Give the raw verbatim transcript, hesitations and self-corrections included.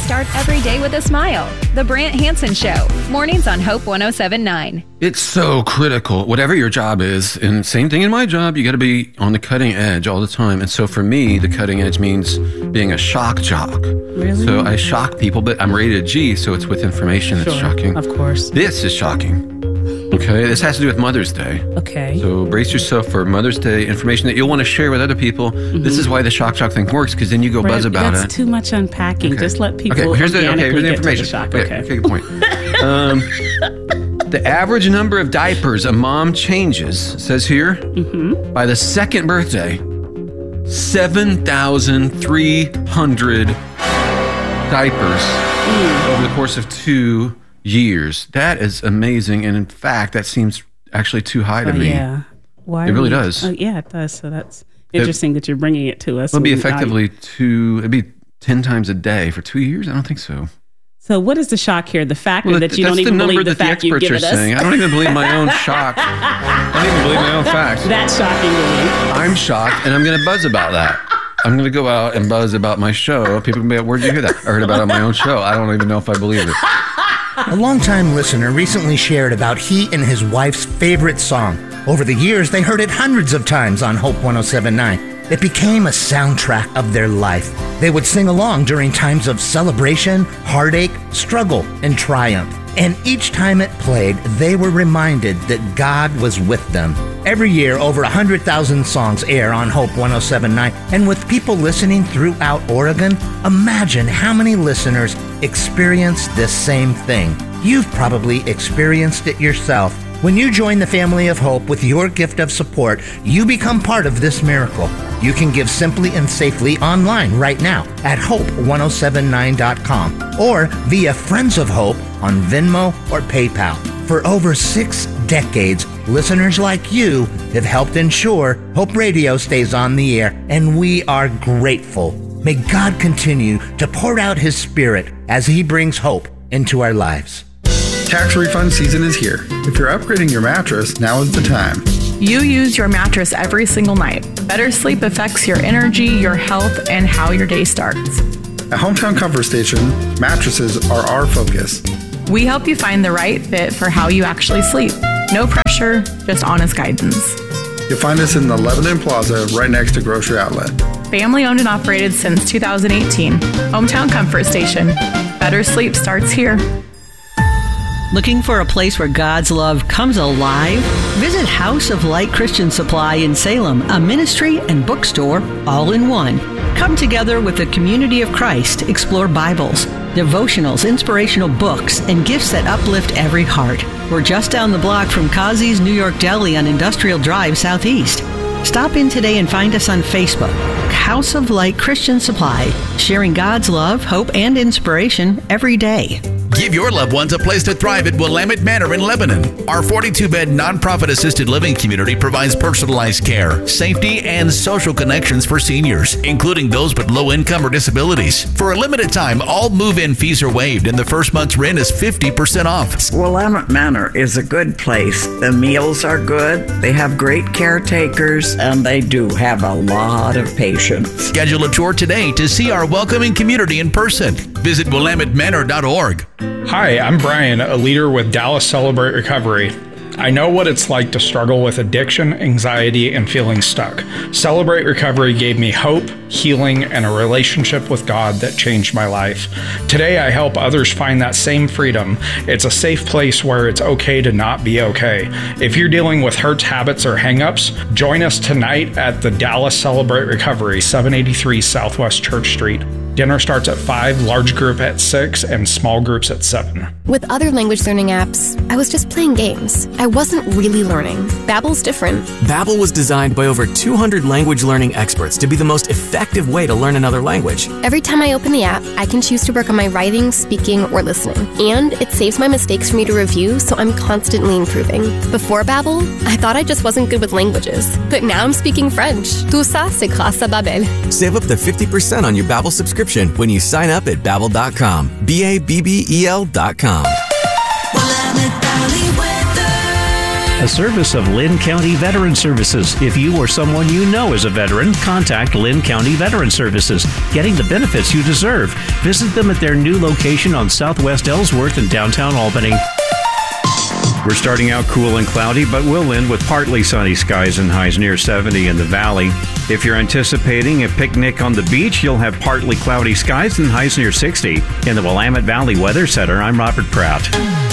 Start every day with a smile. The Brant Hansen Show. Mornings on Hope one oh seven point nine. It's so critical, whatever your job is, and same thing in my job, you got to be on the cutting edge all the time. And so for me, the cutting edge means being a shock jock. Really? So I shock people, but I'm rated G, so it's with information that's Sure, shocking. of course. This is shocking. Okay, this has to do with Mother's Day. Okay. So brace yourself for Mother's Day information that you'll want to share with other people. Mm-hmm. This is why the shock jock thing works, because then you go Brent, buzz about that's it. That's too much unpacking. Okay. Just let people okay, here's the, okay, here's the get information. to the shock. Okay, Okay. okay, good point. um, the average number of diapers a mom changes, says here, mm-hmm. by the second birthday, seven thousand three hundred diapers mm. over the course of two years. That is amazing. And in fact, that seems actually too high to uh, me. Yeah. Why it really we, does. Uh, yeah, it does. So that's interesting it, that you're bringing it to us. It'll be effectively two, it'd be ten times a day for two years? I don't think so. So what is the shock here? The fact well, that you don't even the believe the that fact the you've experts given are us? saying. I don't even believe my own shock. I don't even believe my own facts. That's shocking to me. I'm shocked, and I'm going to buzz about that. I'm going to go out and buzz about my show. People can be like, where'd you hear that? I heard about it on my own show. I don't even know if I believe it. A longtime listener recently shared about he and his wife's favorite song. Over the years, they heard it hundreds of times on Hope one oh seven point nine. It became a soundtrack of their life. They would sing along during times of celebration, heartache, struggle, and triumph. And each time it played, they were reminded that God was with them. Every year, over one hundred thousand songs air on Hope one oh seven point nine. And with people listening throughout Oregon, imagine how many listeners experience this same thing. You've probably experienced it yourself. When you join the family of Hope with your gift of support, you become part of this miracle. You can give simply and safely online right now at hope one oh seven nine dot com or via Friends of Hope on Venmo or PayPal. For over six decades, listeners like you have helped ensure Hope Radio stays on the air, and we are grateful. May God continue to pour out His Spirit as He brings hope into our lives. Tax refund season is here. If you're upgrading your mattress, now is the time. You use your mattress every single night. Better sleep affects your energy, your health, and how your day starts. At Hometown Comfort Station, mattresses are our focus. We help you find the right fit for how you actually sleep. No pressure, just honest guidance. You'll find us in the Lebanon Plaza right next to Grocery Outlet. Family owned and operated since two thousand eighteen. Hometown Comfort Station. Better sleep starts here. Looking for a place where God's love comes alive? Visit House of Light Christian Supply in Salem, a ministry and bookstore all in one. Come together with the community of Christ, explore Bibles, devotionals, inspirational books, and gifts that uplift every heart. We're just down the block from Kazi's New York Deli on Industrial Drive Southeast. Stop in today and find us on Facebook. House of Light Christian Supply, sharing God's love, hope, and inspiration every day. Give your loved ones a place to thrive at Willamette Manor in Lebanon. Our forty-two bed nonprofit assisted living community provides personalized care, safety, and social connections for seniors, including those with low income or disabilities. For a limited time, all move-in fees are waived and the first month's rent is fifty percent off. Willamette Manor is a good place. The meals are good, they have great caretakers, and they do have a lot of patience. Schedule a tour today to see our welcoming community in person. Visit willamette manor dot org. Hi, I'm Brian, a leader with Dallas Celebrate Recovery. I know what it's like to struggle with addiction, anxiety, and feeling stuck. Celebrate Recovery gave me hope, healing, and a relationship with God that changed my life. Today, I help others find that same freedom. It's a safe place where it's okay to not be okay. If you're dealing with hurts, habits, or hangups, join us tonight at the Dallas Celebrate Recovery, seven eighty-three Southwest Church Street. Dinner starts at five, large group at six, and small groups at seven. With other language learning apps, I was just playing games. I wasn't really learning. Babbel's different. Babbel was designed by over two hundred language learning experts to be the most effective way to learn another language. Every time I open the app, I can choose to work on my writing, speaking, or listening. And it saves my mistakes for me to review, so I'm constantly improving. Before Babbel, I thought I just wasn't good with languages. But now I'm speaking French. Tout ça, c'est grâce à Babbel. Save up to fifty percent on your Babbel subscription when you sign up at babbel dot com. B A B B E L dot com. Willamette Valley weather. a service of Lynn County Veteran Services. If you or someone you know is a veteran, contact Lynn County Veteran Services, getting the benefits you deserve. Visit them at their new location on Southwest Ellsworth in downtown Albany. We're starting out cool and cloudy, but we'll end with partly sunny skies and highs near seventy in the valley. If you're anticipating a picnic on the beach, you'll have partly cloudy skies and highs near sixty. In the Willamette Valley Weather Center, I'm Robert Pratt.